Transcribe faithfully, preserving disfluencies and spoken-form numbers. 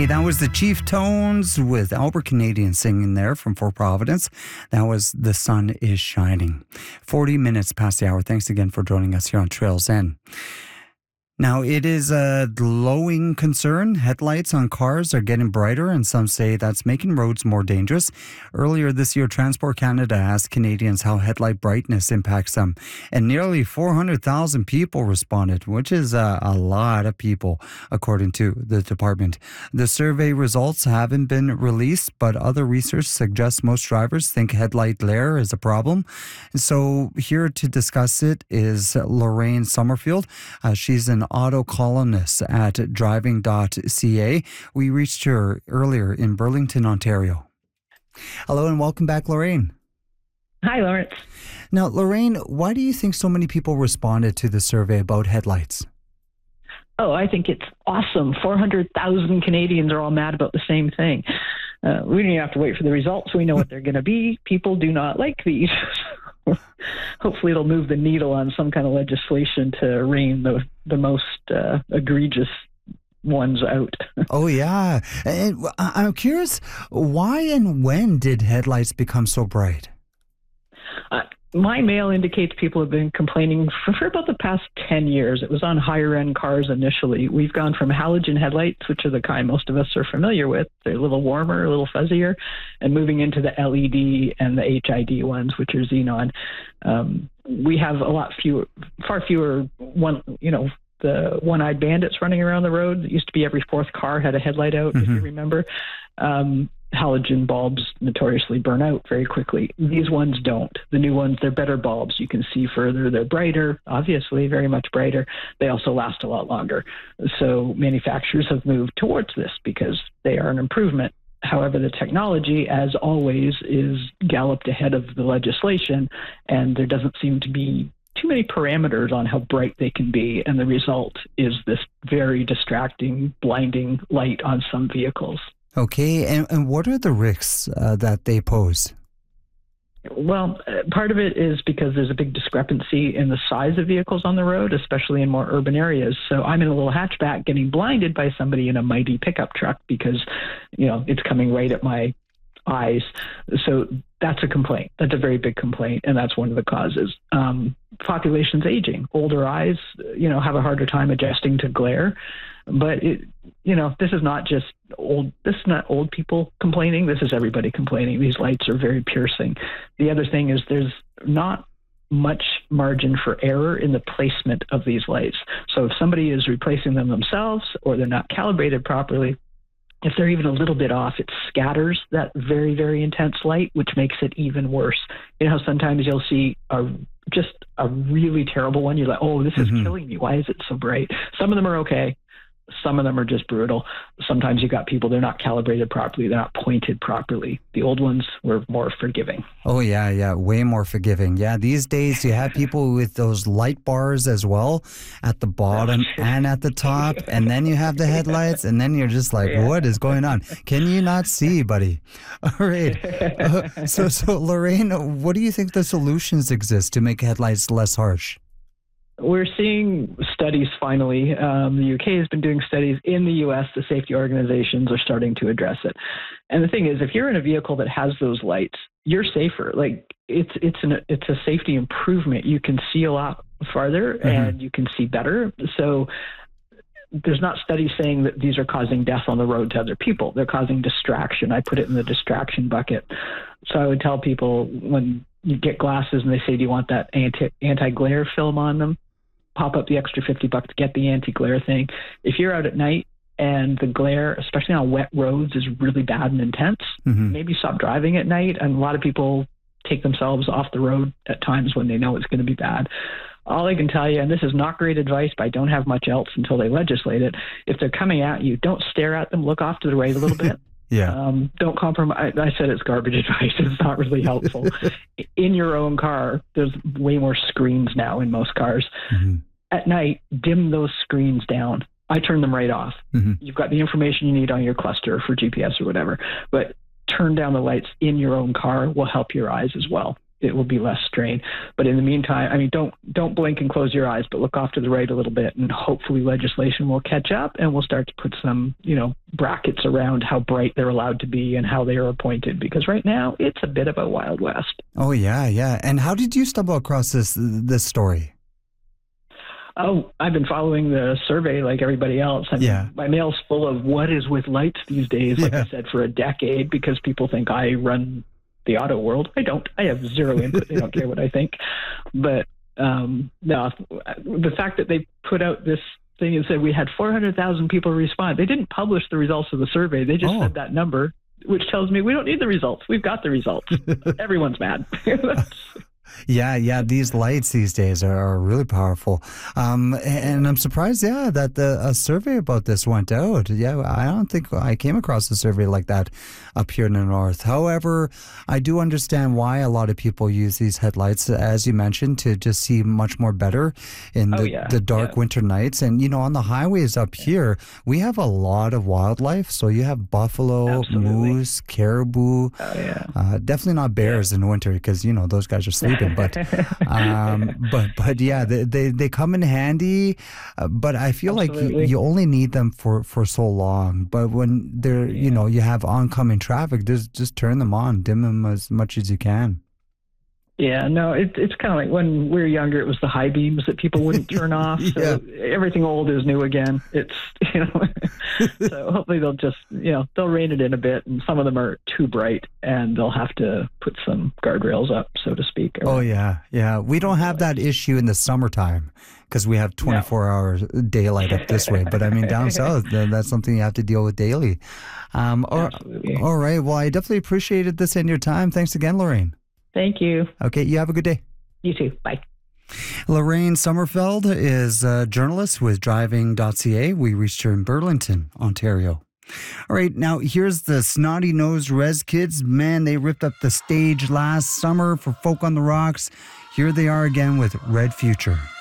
Hey, that was the Chief Tones with Albert Canadian singing there from Fort Providence. That was The Sun is Shining. forty minutes past the hour. Thanks again for joining us here on Trails End. Now, it is a glowing concern. Headlights on cars are getting brighter, and some say that's making roads more dangerous. Earlier this year, Transport Canada asked Canadians how headlight brightness impacts them, and nearly four hundred thousand people responded, which is a, a lot of people, according to the department. The survey results haven't been released, but other research suggests most drivers think headlight glare is a problem. So here to discuss it is Lorraine Summerfield. Uh, she's an auto columnist at driving dot c a. We reached her earlier in Burlington, Ontario. Hello and welcome back, Lorraine. Hi, Lawrence. Now, Lorraine, why do you think so many people responded to the survey about headlights? Oh, I think it's awesome. four hundred thousand Canadians are all mad about the same thing. Uh, we don't even have to wait for the results. We know what they're going to be. People do not like these. Hopefully it'll move the needle on some kind of legislation to rein the, the most uh, egregious ones out. Oh, yeah. And I'm curious, why and when did headlights become so bright? Uh, my mail indicates people have been complaining for, for about the past ten years. It was on higher end cars initially. We've gone from halogen headlights, which are the kind most of us are familiar with. They're a little warmer, a little fuzzier, and moving into the L E D and the H I D ones, which are xenon. Um, we have a lot fewer, far fewer one, you know, the one-eyed bandits running around the road. It used to be every fourth car had a headlight out, mm-hmm. if you remember. Um, halogen bulbs notoriously burn out very quickly. These ones don't. The new ones, they're better bulbs. You can see further. They're brighter, obviously, very much brighter. They also last a lot longer. So manufacturers have moved towards this because they are an improvement. However, the technology, as always, is galloped ahead of the legislation, and there doesn't seem to be too many parameters on how bright they can be, and the result is this very distracting, blinding light on some vehicles. Okay, and, and what are the risks uh, that they pose? Well, uh, part of it is because there's a big discrepancy in the size of vehicles on the road, especially in more urban areas. So I'm in a little hatchback getting blinded by somebody in a mighty pickup truck because, you know, it's coming right at my eyes. So that's a complaint. That's a very big complaint, and that's one of the causes. Um, population's aging. Older eyes, you know, have a harder time adjusting to glare. But, it, you know, this is not just old, this is not old people complaining. This is everybody complaining. These lights are very piercing. The other thing is there's not much margin for error in the placement of these lights. So if somebody is replacing them themselves or they're not calibrated properly, if they're even a little bit off, it scatters that very, very intense light, which makes it even worse. You know how sometimes you'll see a just a really terrible one. You're like, oh, this is mm-hmm. killing me. Why is it so bright? Some of them are okay. Some of them are just brutal. Sometimes you got people, they're not calibrated properly. They're not pointed properly. The old ones were more forgiving. Oh, yeah, yeah. Way more forgiving. Yeah, these days you have people with those light bars as well at the bottom and at the top. And then you have the headlights. And then you're just like, yeah. What is going on? Can you not see, buddy? All right. Uh, so, so, Lorraine, what do you think the solutions exist to make headlights less harsh? We're seeing studies finally. Um, the U K has been doing studies. In the U S, the safety organizations are starting to address it. And the thing is, if you're in a vehicle that has those lights, you're safer. Like it's it's an it's a safety improvement. You can see a lot farther mm-hmm. and you can see better. So there's not studies saying that these are causing death on the road to other people. They're causing distraction. I put it in the distraction bucket. So I would tell people when you get glasses and they say, do you want that anti anti-glare film on them? Pop up the extra fifty bucks to get the anti-glare thing. If you're out at night and the glare, especially on wet roads, is really bad and intense, mm-hmm. maybe stop driving at night. And a lot of people take themselves off the road at times when they know it's going to be bad. All I can tell you, and this is not great advice, but I don't have much else until they legislate it. If they're coming at you, don't stare at them. Look off to the right a little bit. Yeah. Um, don't compromise. I, I said it's garbage advice. It's not really helpful. In your own car, there's way more screens now in most cars. Mm-hmm. At night, dim those screens down. I turn them right off. Mm-hmm. You've got the information you need on your cluster for G P S or whatever, but turn down the lights in your own car will help your eyes as well. it will be less strain. But in the meantime, I mean, don't don't blink and close your eyes, but look off to the right a little bit, and hopefully legislation will catch up, and we'll start to put some, you know, brackets around how bright they're allowed to be and how they are appointed. Because right now, it's a bit of a Wild West. Oh yeah, yeah. And how did you stumble across this this story? Oh, I've been following the survey like everybody else. I mean, Yeah. my mail's full of what is with lights these days, like Yeah. I said, for a decade, because people think I run the auto world. I don't. I have zero input. They don't care what I think. But um, no, the fact that they put out this thing and said we had four hundred thousand people respond. They didn't publish the results of the survey. They just Oh. said that number, which tells me we don't need the results. We've got the results. Everyone's mad. Yeah, yeah. These lights these days are, are really powerful, um, and I'm surprised. Yeah, that the a survey about this went out. Yeah, I don't think I came across a survey like that up here in the north. However, I do understand why a lot of people use these headlights, as you mentioned, to just see much more better in Oh, the, yeah, the dark yeah. winter nights. And you know, on the highways up here, we have a lot of wildlife. So you have buffalo, Absolutely. moose, caribou. Oh, yeah. Uh, definitely not bears in winter because you know those guys are sleeping. But um, but but yeah, they, they they come in handy. Uh, but I feel like you, Absolutely. you only need them for, for so long. But when they're you know you have oncoming traffic, just just turn them on, dim them as much as you can. Yeah, no, it, it's kind of like when we were younger, it was the high beams that people wouldn't turn off. So everything old is new again. It's, you know, so hopefully they'll just, you know, they'll rein it in a bit. And some of them are too bright and they'll have to put some guardrails up, so to speak. Oh yeah, yeah. We don't have that issue in the summertime because we have twenty-four hours daylight up this way. But I mean, down south, th- that's something you have to deal with daily. Um, all, Absolutely. all right. Well, I definitely appreciated this and your time. Thanks again, Lorraine. Thank you. Okay, you have a good day. You too. Bye. Lorraine Sommerfeld is a journalist with driving dot c a. We reached her in Burlington, Ontario. All right, now here's the Snotty Nosed Res Kids. Man, they ripped up the stage last summer for Folk on the Rocks. Here they are again with Red Future.